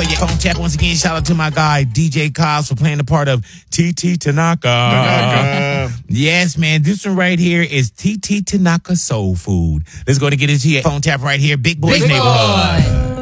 your phone tap. Once again, shout out to my guy, DJ Cobbs, for playing the part of TT Tanaka. Yes, man. This one right here is TT Tanaka Soul Food. Let's go to get into your phone tap right here. Big Boy's Neighborhood.